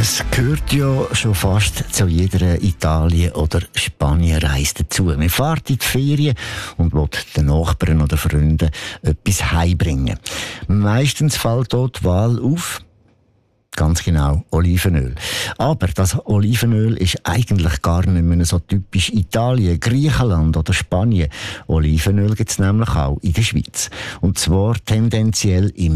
Es gehört ja schon fast zu jeder Italien- oder Spanienreise dazu. Man fährt in die Ferien und will den Nachbarn oder Freunden etwas heimbringen. Meistens fällt dort die Wahl auf. Ganz genau, Olivenöl. Aber das Olivenöl ist eigentlich gar nicht mehr so typisch Italien, Griechenland oder Spanien. Olivenöl gibt es nämlich auch in der Schweiz. Und zwar tendenziell im